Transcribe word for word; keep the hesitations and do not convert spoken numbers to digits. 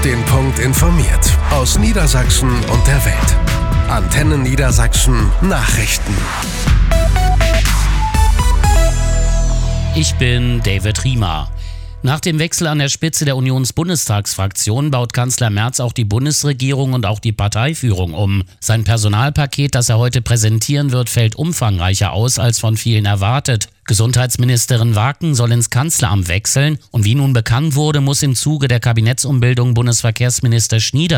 den Punkt informiert. Aus Niedersachsen und der Welt. Antenne Niedersachsen Nachrichten. Ich bin David Riemer. Nach dem Wechsel an der Spitze der Unionsbundestagsfraktion baut Kanzler Merz auch die Bundesregierung und auch die Parteiführung um. Sein Personalpaket, das er heute präsentieren wird, fällt umfangreicher aus als von vielen erwartet. Gesundheitsministerin Waken soll ins Kanzleramt wechseln und wie nun bekannt wurde, muss im Zuge der Kabinettsumbildung Bundesverkehrsminister Schnieder